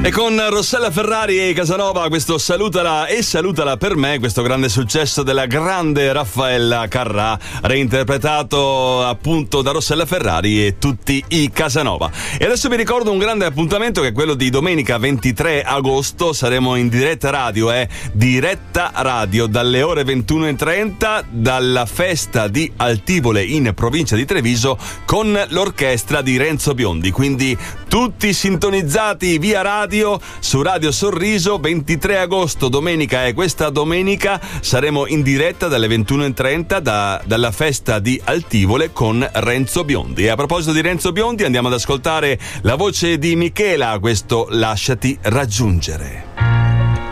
E con Rossella Ferrari e Casanova questo Salutala e salutala per me, questo grande successo della grande Raffaella Carrà, reinterpretato appunto da Rossella Ferrari e tutti i Casanova. E adesso vi ricordo un grande appuntamento che è quello di domenica 23 agosto, saremo in diretta radio dalle ore 21:30 dalla festa di Altivole in provincia di Treviso con l'orchestra di Renzo Biondi, quindi tutti sintonizzati via radio su Radio Sorriso. 23 agosto, domenica, e questa domenica saremo in diretta dalle 21:30 dalla festa di Altivole con Renzo Biondi. E a proposito di Renzo Biondi, andiamo ad ascoltare la voce di Michela, questo Lasciati raggiungere.